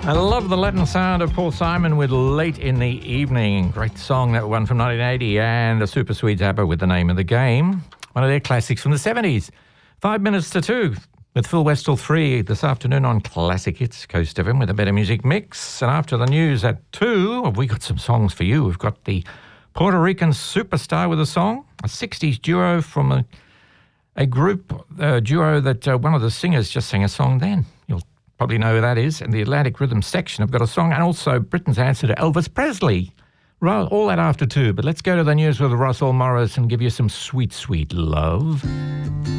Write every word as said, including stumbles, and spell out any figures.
I love the Latin sound of Paul Simon with Late in the Evening. Great song, that one from nineteen eighty, and a super sweet zapper with The Name of the Game, one of their classics from the seventies. Five minutes to two with Phil Westall three this afternoon on Classic Hits, Coast F M with a better music mix. And after the news at two, we got some songs for you. We've got the Puerto Rican superstar with a song, a sixties duo from a, a group, a duo that uh, one of the singers just sang a song then. You'll probably know who that is. In the Atlantic Rhythm section, I've got a song, and also Britain's answer to Elvis Presley. Right, all that after two, but let's go to the news with Russell Morris and give you some sweet, sweet love.